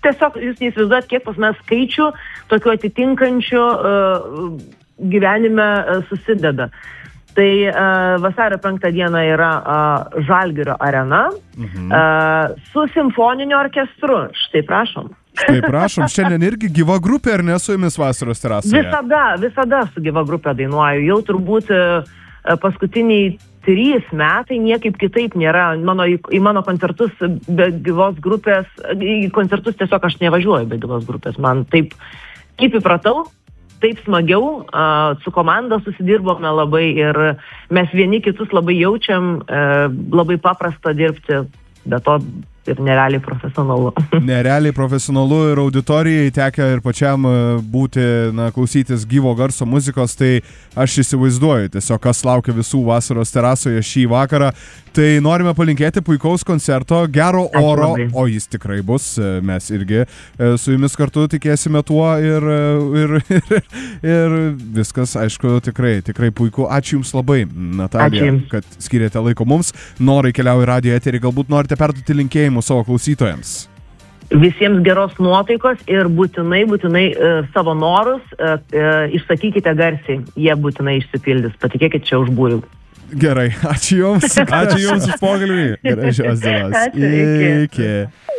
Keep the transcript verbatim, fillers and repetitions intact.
tiesiog jūs neįsivaizduojat, kiek pas mes skaičių tokių atitinkančių uh, gyvenime uh, susideda. Tai uh, vasario penktą dieną yra uh, Žalgirio arena mhm. uh, su simfoniniu orkestru. Štai prašom. Štai prašom, šiandien irgi gyva grupė, ar ne, su jumis vasaros terasoje? Visada, visada su gyva grupė dainuoju. Jau turbūt uh, paskutiniai trys metai niekaip kitaip nėra. Mano, į, į mano koncertus be gyvos grupės, į koncertus tiesiog aš nevažiuoju be gyvos grupės. Man taip, kaip įpratau, taip smagiau, su komanda susidirbome labai ir mes vieni kitus labai jaučiam, labai paprasta dirbti, be to ir nerealiai profesionalu. Nerealiai profesionalu ir auditorijai tekia ir pačiam būti, na, klausytis gyvo garso muzikos, tai aš įsivaizduoju tiesiog, kas laukia visų vasaros terasoje šį vakarą. Tai norime palinkėti puikaus koncerto, gero oro, o jis tikrai bus, mes irgi su jumis kartu tikėsime tuo ir, ir, ir, ir viskas, aišku, tikrai, tikrai puiku. Ačiū Jums labai, Natalija, kad skiriate laiko mums. Norai keliauja į radijo eterį, galbūt norite perduoti linkėjimus savo klausytojams. Visiems geros nuotaikos ir būtinai, būtinai uh, savo norus uh, uh, išsakykite garsiai, jie būtinai išsipildys, patikėkit, čia užbūriu. Gerai, ačiū Jums. Ačiū Jums už pokalbį. Gražios dienos. Ačiū, iki. Iki.